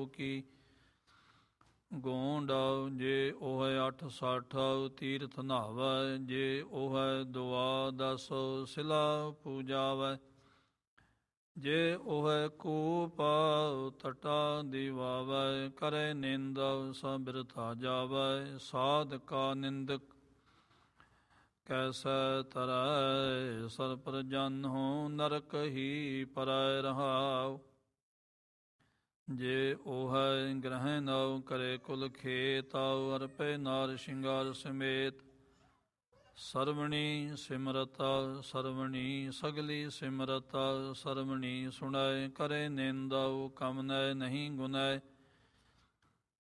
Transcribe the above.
ਪ੍ਰਭੂ ਕੀ ਗੋਂਡ ਜੇ ਉਹ 860 ਤੀਰਥ ਨਹਾਵੈ ਜੇ ਉਹ ਦੁਆ 10 ਸਿਲਾ ਪੂਜਾਵੈ ਜੇ ਉਹ ਕੂਪ ਤਟਾ ਦੀਵਾਵੈ ਕਰੇ ਨਿੰਦ ਸਭ ਬਿਰਥਾ ਜਾਵੈ ਸਾਧ ਕਾ ਨਿੰਦਕ ਕੈਸੈ ਤਰੈ ਸਰ ਪਰ ਜਨ ਹੋ ਨਰਕ ਹੀ ਪਰੈ ਰਹਾਉ ਜੇ ਉਹ ਗ੍ਰਹਿ ਨਉ ਕਰੇ ਕੁਲ ਖੇਤ ਅਰਪੇ ਨਾਰ ਸ਼ਿੰਗਾਰ ਸਮੇਤ ਸਰਵਣੀ ਸਿਮਰਤ ਸਰਵਣੀ ਸਗਲੀ ਸਿਮਰਤ ਸਰਵਣੀ ਸੁਣੈ ਕਰੇ ਨਿੰਦਉ ਕਮਨੈ ਨਹੀਂ ਗੁਨੈ